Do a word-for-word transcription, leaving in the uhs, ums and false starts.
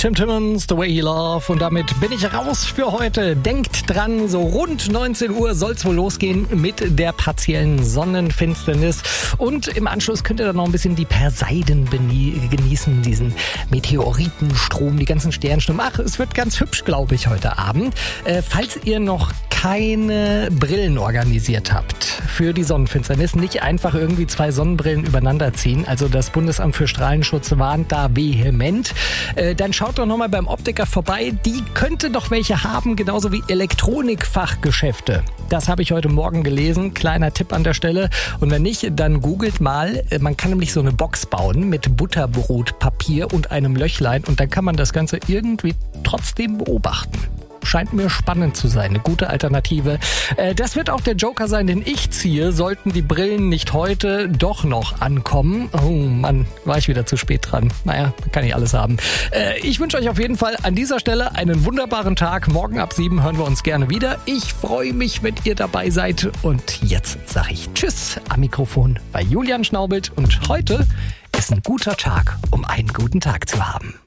Tim Timmons, The Way You Love. Und damit bin ich raus für heute. Denkt dran, so rund neunzehn Uhr soll es wohl losgehen mit der partiellen Sonnenfinsternis. Und im Anschluss könnt ihr dann noch ein bisschen die Perseiden genießen, diesen Meteoritenstrom, die ganzen Sternschnuppen. Ach, es wird ganz hübsch, glaube ich, heute Abend. Äh, falls ihr noch keine Brillen organisiert habt für die Sonnenfinsternis, nicht einfach irgendwie zwei Sonnenbrillen übereinander ziehen. Also das Bundesamt für Strahlenschutz warnt da vehement. Äh, dann schaut doch nochmal beim Optiker vorbei. Die könnte doch welche haben, genauso wie Elektronikfachgeschäfte. Das habe ich heute Morgen gelesen. Kleiner Tipp an der Stelle. Und wenn nicht, dann googelt mal. Man kann nämlich so eine Box bauen mit Butterbrotpapier und einem Löchlein. Und dann kann man das Ganze irgendwie trotzdem beobachten. Scheint mir spannend zu sein. Eine gute Alternative. Äh, das wird auch der Joker sein, den ich ziehe, sollten die Brillen nicht heute doch noch ankommen. Oh Mann, war ich wieder zu spät dran. Naja, kann ich alles haben. Äh, ich wünsche euch auf jeden Fall an dieser Stelle einen wunderbaren Tag. Morgen ab sieben hören wir uns gerne wieder. Ich freue mich, wenn ihr dabei seid. Und jetzt sage ich Tschüss am Mikrofon bei Julian Schnaubelt. Und heute ist ein guter Tag, um einen guten Tag zu haben.